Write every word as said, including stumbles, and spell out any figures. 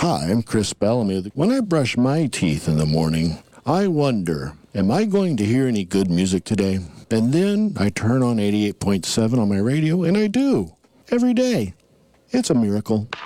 Hi, I'm Chris Bellamy. When I brush my teeth in the morning, I wonder, am I going to hear any good music today? And then I turn on eighty-eight point seven on my radio, and I do. Every day. It's a miracle.